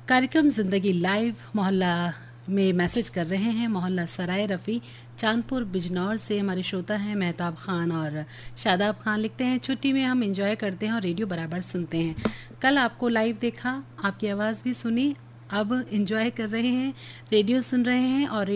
कार्यक्रम जिंदगी लाइव मोहल्ला में मैसेज कर रहे हैं। मोहल्ला सराय रफ़ी चांदपुर बिजनौर से हमारे श्रोता हैं मेहताब खान और शादाब खान। लिखते हैं छुट्टी में हम एंजॉय करते हैं और रेडियो बराबर सुनते हैं। कल आपको लाइव देखा, आपकी आवाज़ भी सुनी, अब एंजॉय कर रहे हैं, रेडियो सुन रहे हैं और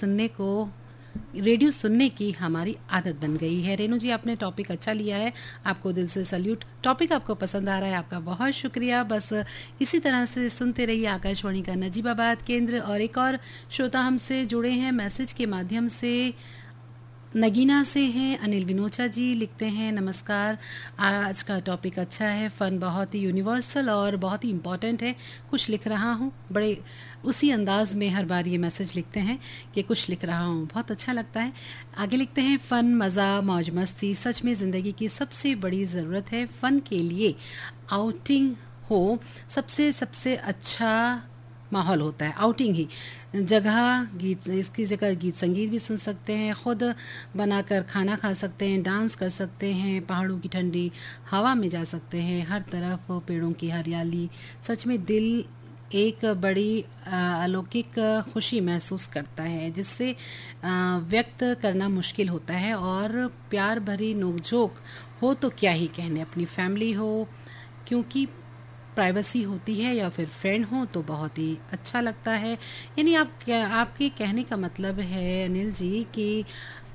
रेडियो सुनने की हमारी आदत बन गई है। रेनू जी, आपने टॉपिक अच्छा लिया है, आपको दिल से सल्यूट। टॉपिक आपको पसंद आ रहा है, आपका बहुत शुक्रिया। बस इसी तरह से सुनते रहिए आकाशवाणी का नजीबाबाद केंद्र। और एक और श्रोता हमसे जुड़े हैं मैसेज के माध्यम से, नगीना से हैं अनिल विनोचा जी। लिखते हैं नमस्कार, आज का टॉपिक अच्छा है, फ़न बहुत ही यूनिवर्सल और बहुत ही इम्पॉर्टेंट है। कुछ लिख रहा हूँ, बड़े उसी अंदाज में हर बार ये मैसेज लिखते हैं कि कुछ लिख रहा हूँ, बहुत अच्छा लगता है। आगे लिखते हैं फ़न, मज़ा, मौज मस्ती सच में ज़िंदगी की सबसे बड़ी ज़रूरत है। फ़न के लिए आउटिंग हो सबसे अच्छा माहौल होता है। आउटिंग ही जगह, गीत, इसकी जगह गीत संगीत भी सुन सकते हैं, खुद बनाकर खाना खा सकते हैं, डांस कर सकते हैं, पहाड़ों की ठंडी हवा में जा सकते हैं, हर तरफ पेड़ों की हरियाली। सच में दिल एक बड़ी अलौकिक खुशी महसूस करता है जिससे व्यक्त करना मुश्किल होता है। और प्यार भरी नोकझोंक हो तो क्या ही कहने, अपनी फैमिली हो, क्योंकि प्राइवेसी होती है, या फिर फ्रेंड हो तो बहुत ही अच्छा लगता है। यानी आपके कहने का मतलब है अनिल जी कि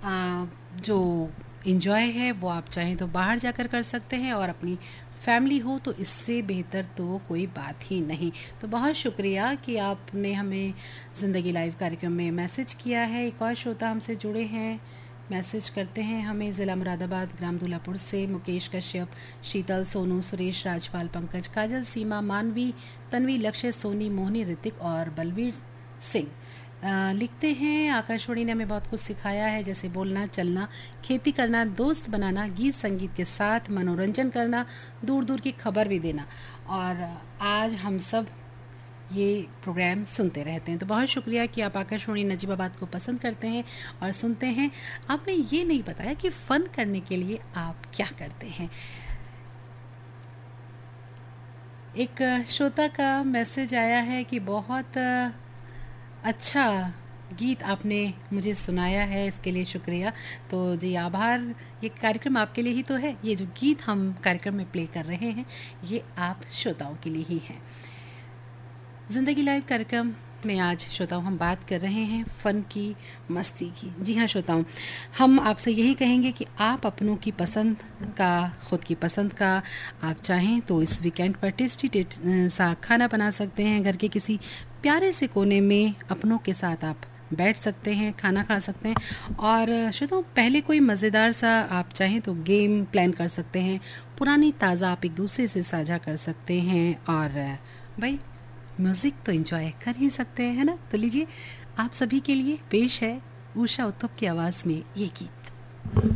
जो एंजॉय है वो आप चाहें तो बाहर जाकर कर सकते हैं, और अपनी फैमिली हो तो इससे बेहतर तो कोई बात ही नहीं। तो बहुत शुक्रिया कि आपने हमें ज़िंदगी लाइव कार्यक्रम में मैसेज किया है। एक और श्रोता हमसे जुड़े हैं, मैसेज करते हैं हमें ज़िला मुरादाबाद ग्राम दूल्हापुर से मुकेश कश्यप, शीतल, सोनू, सुरेश, राजपाल, पंकज, काजल, सीमा, मानवी, तन्वी, लक्ष्य, सोनी, मोहनी, ऋतिक और बलवीर सिंह। लिखते हैं आकाशवाणी ने हमें बहुत कुछ सिखाया है, जैसे बोलना, चलना, खेती करना, दोस्त बनाना, गीत संगीत के साथ मनोरंजन करना, दूर दूर की खबर भी देना। और आज हम सब ये प्रोग्राम सुनते रहते हैं। तो बहुत शुक्रिया कि आप आकाशवाणी नजीबाबाद को पसंद करते हैं और सुनते हैं। आपने ये नहीं बताया कि फ़न करने के लिए आप क्या करते हैं। एक श्रोता का मैसेज आया है कि बहुत अच्छा गीत आपने मुझे सुनाया है, इसके लिए शुक्रिया। तो जी आभार, ये कार्यक्रम आपके लिए ही तो है। ये जो गीत हम कार्यक्रम में प्ले कर रहे हैं ये आप श्रोताओं के लिए ही हैं। ज़िंदगी लाइव कार्यक्रम में आज श्रोताओं हम बात कर रहे हैं फ़न की, मस्ती की। जी हाँ श्रोताओं, हम आपसे यही कहेंगे कि आप अपनों की पसंद का, खुद की पसंद का आप चाहें तो इस वीकेंड पर टेस्टी सा खाना बना सकते हैं। घर के किसी प्यारे से कोने में अपनों के साथ आप बैठ सकते हैं, खाना खा सकते हैं। और श्रोताओं, पहले कोई मज़ेदार सा आप चाहें तो गेम प्लान कर सकते हैं, पुरानी ताज़ा आप एक दूसरे से साझा कर सकते हैं, और भाई म्यूज़िक तो एंजॉय कर ही सकते हैं, है ना। तो लीजिए, आप सभी के लिए पेश है उषा उत्थुप की आवाज़ में ये गीत।